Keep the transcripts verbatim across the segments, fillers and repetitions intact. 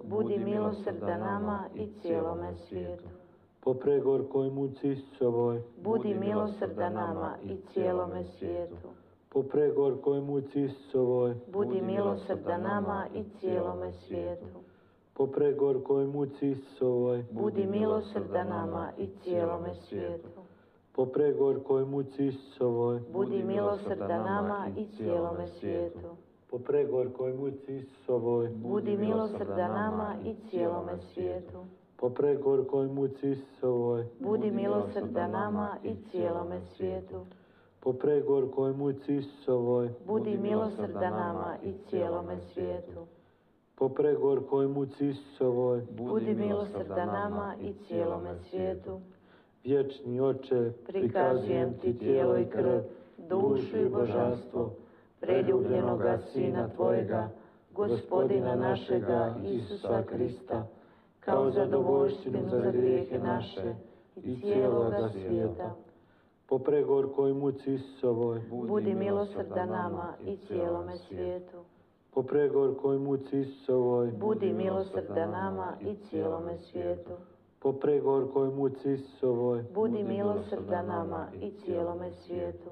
budi milosrdan nama i cijelome svijetu. Po pregorkoj muci Isusovoj, budi milosrdan nama i cijelome svijetu. po pregorkoj muci Isusovoj, budi milosrdan nama i cijelome svijetu. po pregorkoj muci Isusovoj, budi milosrdan nama i cijelome svijetu. po pregorkoj muci Isusovoj, budi milosrdan nama i cijelome svijetu. po pregorkoj muci Isusovoj, budi milosrdan nama i cijelome svijetu. po pregorkoj muci Isusovoj, budi milosrdan nama i cijelome svijetu. po pregorkoj muci Isusovoj, budi milosrdan nama i cijelome svijetu. po pregorkoj muci Isusovoj, budi milosrdan nama i cijelome svijetu. vječni Oče, Prikazujem ti tijelo i krv, dušu i božanstvo preljubljenoga Sina Tvojega, Gospodina našega Isusa Krista, kao zadovoljštinu za grijehe naše i cijeloga svijeta. po pregorkoj muci Isusovoj, Budi milosrdan nama i cijelome svijetu. po pregorkoj muci Isusovoj, Budi milosrdan nama i cijelome svijetu. po pregorkoj muci Isusovoj, Budi milosrdan nama i cijelome svijetu.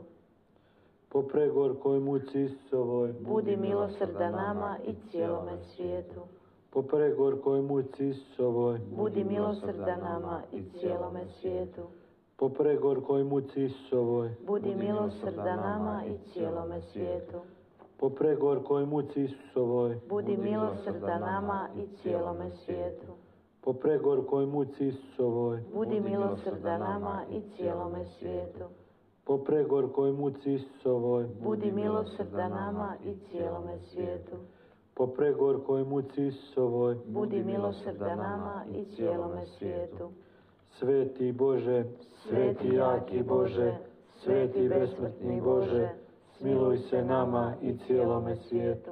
po pregorkoj muci Isusovoj, Budi milosrdan nama i cijelome svijetu. po pregorkoj muci Isusovoj, Budi milosrdan nama i cijelome svijetu. po pregorkoj muci Isusovoj, Budi milosrdan nama i cijelome svijetu. po pregorkoj muci Isusovoj, Budi milosrdan nama i cijelome svijetu. po pregorkoj muci Isusovoj, Budi milosrdan nama i cijelome svijetu. po pregorkoj muci Isusovoj, Budi milosrdan nama i cijelome svijetu. po pregorkoj muci Isusovoj, Budi milosrdan nama i cijelome svijetu. Sveti Bože, sveti jaki Bože, sveti besmrtni Bože, smiluj se nama i cijelome svijetu.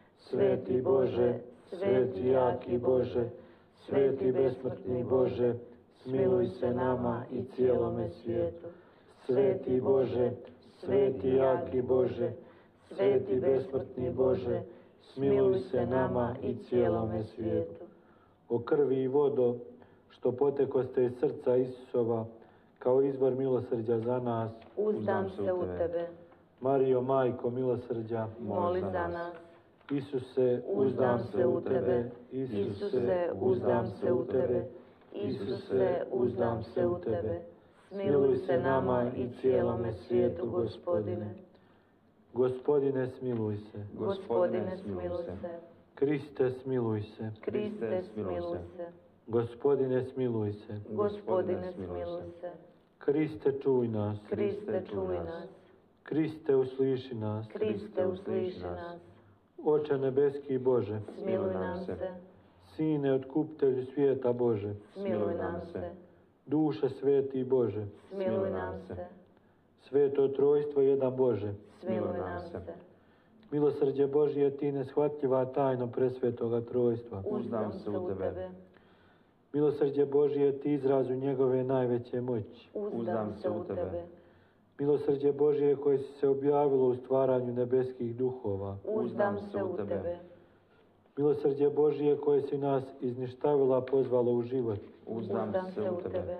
Sveti Bože, sveti jaki Bože, sveti besmrtni Bože, smiluj se nama i cijelome svijetu. Sveti Bože, sveti jaki Bože, sveti besmrtni Bože, smiluj se nama i cijelome svijetu. O krvi i vodo, što potekoste iz srca Isusova, kao izvor milosrđa za nas, Uzdam se u Tebe. Marijo, majko milosrđa, Moli za nas. Isuse, Uzdam se u Tebe. Isuse, uzdam se u Tebe. Isuse, uzdam se u Tebe. Smiluj se nama i cijelome svijetu, Gospodine. Gospodine, smiluj se. Gospodine, smiluj se. Kriste, smiluj se. Kriste, smiluj se. Gospodine, smiluj se. Gospodine, smiluj se. Kriste, čuj nas. Kriste, čuj nas. Kriste, usliši nas. Kriste, usliši nas. Oče nebeski Bože, Smiluj nam se. Sine, otkupitelju svijeta Bože, Smiluj nam se. Duše sveti Bože, Smiluj nam se. Sveto trojstvo jedan Bože, Smiluj nam se. milosrđe Božje, ti neshvatljiva tajno presvetoga trojstva. Uzdam se u Tebe. Milosrđe Božje, ti izrazu njegove najveće moći. Uzdam se u Tebe. Milosrđe Božje koje si se objavilo u stvaranju nebeskih duhova. Uzdam se u Tebe. Milosrđe Božje koje si nas izništavila pozvalo u život. Uzdam se u Tebe.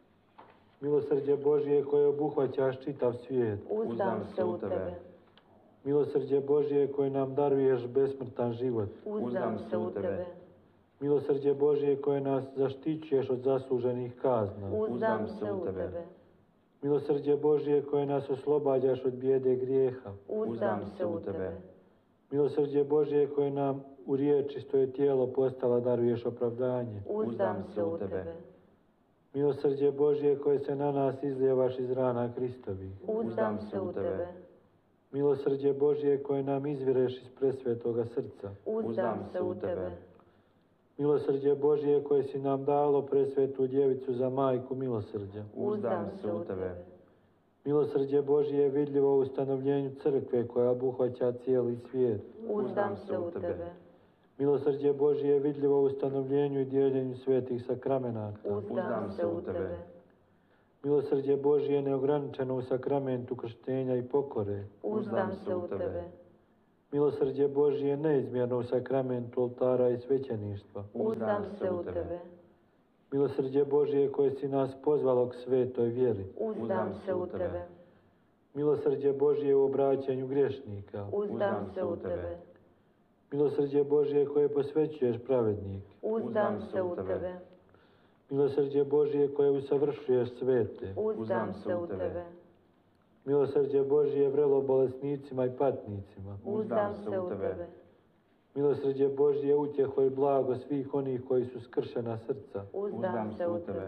Milosrđe Božje koje obuhvaćaš čitav svijet. Uzdam se u Tebe. Milosrđe Božje koje nam daruješ besmrtan život. Uzdam se u Tebe. Milosrđe Božje koje nas zaštićuješ od zasluženih kazna. Uzdam se u Tebe. Milosrđe Božje koje nas oslobađaš od bijede grijeha. Uzdam se u Tebe. Milosrđe Božje koje nam u riječi što je tijelo postala daruješ opravdanje. Uzdam se u Tebe. Milosrđe Božje koje se na nas izlijevaš iz rana Kristovih. Uzdam se u Tebe. Milosrđe Božje koje nam izvireš iz presvetoga srca. Uzdam se u Tebe. Milosrđe Božje koje si nam dalo presvetu djevicu za majku milosrđa. Uzdam se u Tebe. Milosrđe Božje je vidljivo u ustanovljenju crkve koja obuhvaća cijeli svijet. Uzdam se u Tebe. Milosrđe Božje je vidljivo u ustanovljenju i dijeljenju svetih sakramenata. Uzdam se u Tebe. Milosrđe Božje je neograničeno u sakramentu krštenja i pokore. Uzdam se u Tebe. Milosrđe Božje neizmjerno u sakramentu oltara i svećeništva. Uzdam se u Tebe. Milosrđe Božje koje si nas pozvalo k svetoj vjeri. Uzdam se u Tebe. Milosrđe Božje u obraćanju grešnika. Uzdam se u Tebe. Milosrđe Božje koje posvećuješ pravednike. Uzdam se u Tebe. Milosrđe Božje koje usavršuješ svete. Uzdam se u Tebe. Milosrđe Božje vrelo bolesnicima i patnicima. Uzdam se u Tebe. Milosrđe Božje utjeho i blago svih onih koji su skršena srca. Uzdam se u Tebe.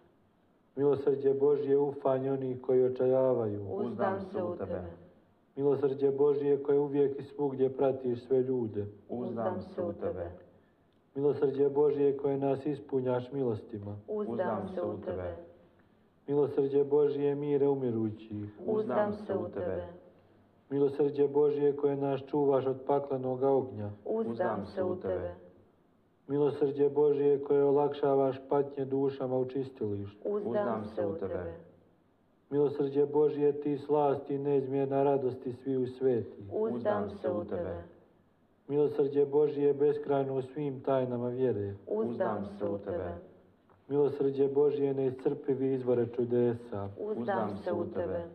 Milosrđe Božje ufanje onih koji očajavaju. Uzdam se u Tebe. Milosrđe Božje koje uvijek i svugdje pratiš sve ljude. Uzdam se u Tebe. Milosrđe Božje koje nas ispunjaš milostima. Uzdam se u Tebe. Milosrđe Božje mire umirućih. Uzdam se u Tebe. Milosrđe Božje koje nas čuvaš od paklenoga ognja. Uzdam se u Tebe. Milosrđe Božje koje olakšavaš patnje dušama u čistilištu. Uzdam se u Tebe. Milosrđe Božje ti slast i neizmjerna radosti sviju sveti. Uzdam se u Tebe. Milosrđe Božje beskrajno u svim tajnama vjere. Uzdam se u Tebe. Milosrđe Božje neiscrpivi izvore čudesa. Uzdam se u Tebe.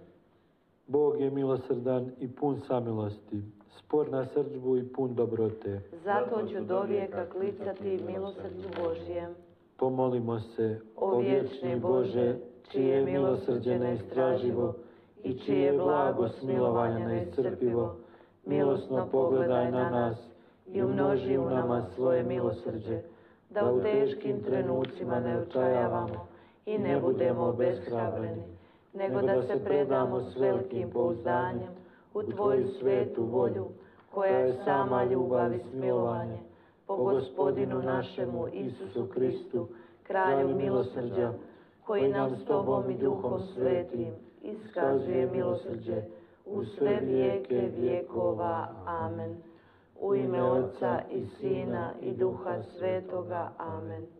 Bog je milosrdan i pun samilosti, spor na srdžbu i pun dobrote. Zato ću dovijeka klicati milosrđu Božjem. Pomolimo se, O vječni Bože, čije je milosrđe neistraživo i čije je blago smilovanja neiscrpivo, milosno pogledaj na nas i umnoži u nama svoje milosrđe, da u teškim trenucima ne očajavamo i ne budemo obeshrabreni, nego da se predamo s velikim pouzdanjem u Tvoju svetu volju, koja je sama ljubav i smilovanje, po Gospodinu našemu Isusu Kristu, Kralju milosrđa, koji nam s Tobom i Duhom Svetim iskazuje milosrđe u sve vijeke vjekova. Amen. U ime Otca i Sina i Duha Svetoga. Amen.